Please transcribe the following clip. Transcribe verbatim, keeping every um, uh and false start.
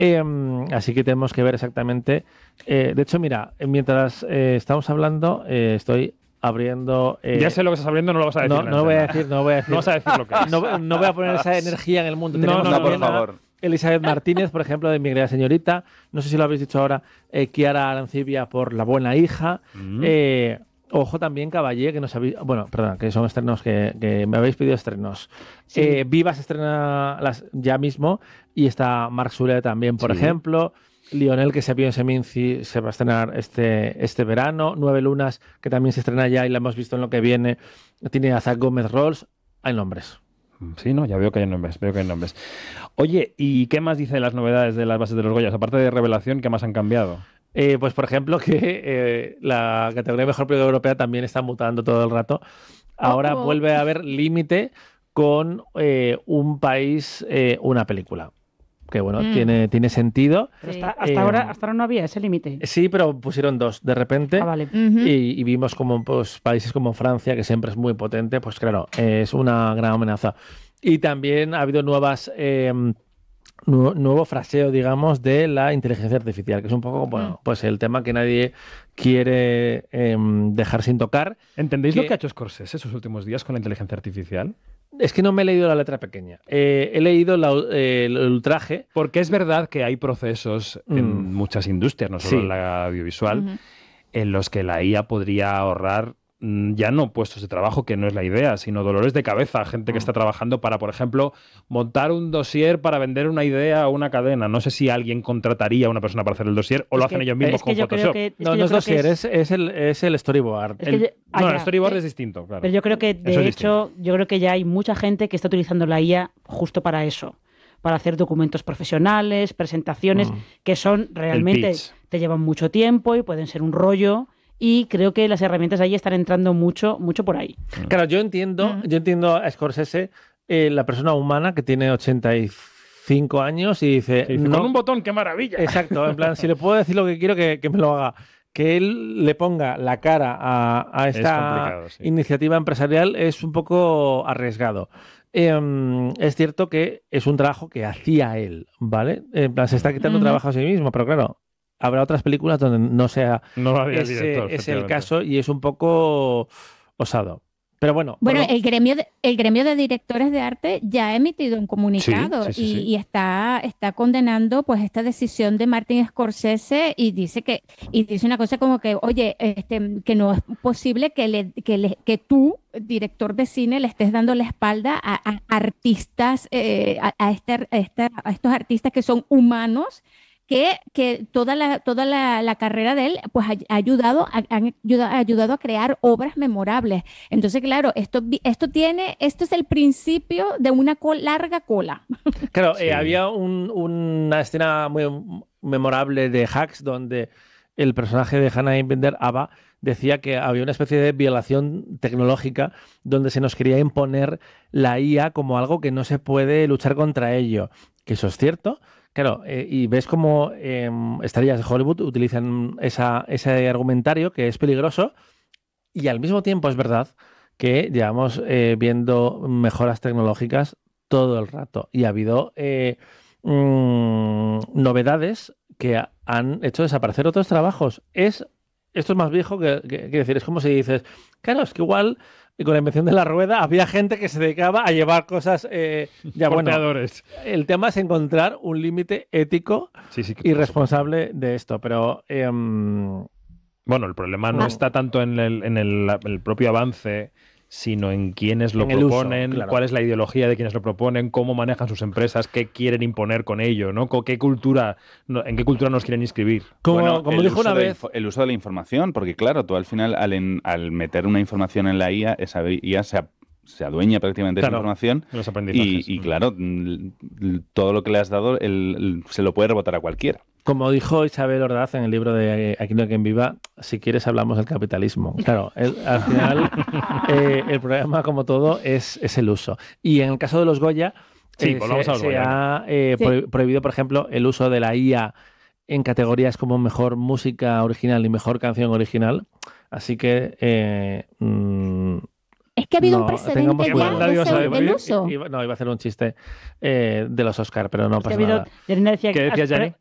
Eh, así que tenemos que ver exactamente. Eh, de hecho, mira, mientras eh, estamos hablando, eh, estoy abriendo. Eh, ya sé lo que estás abriendo, no lo vas a decir. No, no lo voy a decir, no lo voy a decir. No vas a decir lo que es. No, no voy a poner esa energía en el mundo. No, Tenemos no, no, por favor. Elizabeth Martínez, por ejemplo, de Mi querida señorita. No sé si lo habéis dicho ahora. Eh, Kiara Arancibia por La buena hija. Mm. Eh, ojo también Caballé, que nos habéis... Bueno, perdón, que son estrenos que, que me habéis pedido estrenos. Sí. Eh, Viva se estrena las, ya mismo y está Marc Soler también, por Sí. ejemplo. Lionel, que se vio en Seminci, se va a estrenar este, este verano. Nueve Lunas, que también se estrena ya y la hemos visto en lo que viene. Tiene a Zach Gómez Rolls. Hay nombres. Sí, no, ya veo que hay nombres, veo que hay nombres. Oye, ¿y qué más dicen las novedades de las bases de los Goyas? Aparte de revelación, ¿qué más han cambiado? Eh, pues, por ejemplo, que eh, la categoría de Mejor Película Europea también está mutando todo el rato. Ahora Oh, oh. vuelve a haber límite con eh, un país, eh, una película. Que bueno, Mm. tiene, tiene sentido. Pero Sí. hasta, hasta Eh, ahora, hasta ahora no había ese límite. Sí, pero pusieron dos de repente. Ah, vale. Ujú. Y, y vimos como pues, países como Francia, que siempre es muy potente, pues claro, eh, es una gran amenaza. Y también ha habido nuevas eh, nu- nuevo fraseo, digamos, de la inteligencia artificial, que es un poco, bueno, pues el tema que nadie quiere eh, dejar sin tocar. ¿Entendéis que- lo que ha hecho Scorsese esos últimos días con la inteligencia artificial? Es que no me he leído la letra pequeña. Eh, he leído la- eh, el ultraje. Porque es verdad que hay procesos en Mm. muchas industrias, no solo Sí. en la audiovisual, Ujú. en los que la I A podría ahorrar mm, ya no puestos de trabajo, que no es la idea, sino dolores de cabeza, gente que Mm. está trabajando para, por ejemplo, montar un dossier para vender una idea a una cadena. No sé si alguien contrataría a una persona para hacer el dossier o lo Es hacen que- ellos mismos es que con yo creo Photoshop. que- es No, que no yo es creo que dossier, es- es, es, el, es el storyboard. Es El- que yo- ah, no, ya. el storyboard Eh, es distinto, claro. Pero yo creo que, de Eso es hecho, yo creo que ya hay mucha gente que está utilizando la I A justo para eso, para hacer documentos profesionales, presentaciones, Mm. que son realmente, pitch. te llevan mucho tiempo y pueden ser un rollo, y creo que las herramientas ahí están entrando mucho, mucho por ahí. Claro, yo entiendo, Mm. yo entiendo a Scorsese, eh, la persona humana que tiene ochenta y cinco años y dice, Que dice, no, con un botón, qué maravilla. exacto, en plan, si le puedo decir lo que quiero, que, que me lo haga. Que él le ponga la cara a, a esta complicado, sí. iniciativa empresarial es un poco arriesgado. Eh, es cierto que es un trabajo que hacía él, ¿vale? En plan, se está quitando Ujú. trabajo a sí mismo, pero claro, habrá otras películas donde no sea No lo haría el ese director, es el efectivamente. caso y es un poco osado. Pero bueno, Bueno, por lo- el gremio, de, el gremio de directores de arte ya ha emitido un comunicado Sí, sí, sí, y, sí. y está, está condenando pues esta decisión de Martin Scorsese y dice que y dice una cosa como que, oye, este, que no es posible que le, que le- que tú, director de cine, le estés dando la espalda a, a artistas, eh, a, a este- a esta- a estos artistas que son humanos. Que, que toda la, toda la, la carrera de él pues ha, ha ayudado, a- han ayuda- ha ayudado a crear obras memorables. Entonces, claro, esto, vi- esto tiene, esto es el principio de una col- larga cola. Claro, Sí. eh, había un- una escena muy memorable de Hacks donde el personaje de Hannah Einbinder, Ava, decía que había una especie de violación tecnológica donde se nos quería imponer la I A como algo que no se puede luchar contra ello. Que eso es cierto. Claro, eh, y ves cómo eh, estrellas de Hollywood utilizan esa, ese argumentario que es peligroso y al mismo tiempo es verdad que llevamos eh, viendo mejoras tecnológicas todo el rato y ha habido eh, mm, novedades que ha- han hecho desaparecer otros trabajos. Es, esto es más viejo que, que- que decir, es como si dices, claro, es que igual y con la invención de la rueda había gente que se dedicaba a llevar cosas, eh, ya bueno, Porteadores. el tema es encontrar un límite ético Sí, sí, que- y responsable de esto, pero em, Bueno, el problema no Ah. está tanto en el, en el, el propio avance, sino en quiénes lo En el uso, proponen, claro. cuál es la ideología de quienes lo proponen, cómo manejan sus empresas, qué quieren imponer con ello, ¿no? Co- ¿Qué cultura, no- en qué cultura nos quieren inscribir? como, Bueno, como el dijo uso una de vez, info- el uso de la información, porque claro, tú al final, al, en- al meter una información en la I A, esa I A se, a- se adueña prácticamente de esa Claro. información Los y, aprendizajes. y Mm. claro, mm, l- todo lo que le has dado el- el- se lo puede rebotar a cualquiera. como dijo Isabel Ordaz en el libro de Aquí no hay quien viva, si quieres hablamos del capitalismo. Claro, el- al final eh, el problema, como todo, es, es el uso. Y en el caso de los Goya, Sí, eh, volvamos se, a los se Goya. ha eh, Sí. pro- prohibido, por ejemplo, el uso de la I A en categorías como mejor música original y mejor canción original. Así que eh, mm, Es que ha habido No, un precedente tengamos ya cuidado. de ibas a ese- decir? del Iba- uso. iba- no, iba a hacer un chiste eh, de los Oscar, pero no Es que ha pasa habido- nada. Yanina decía ¿Qué que decías, has- Yanni?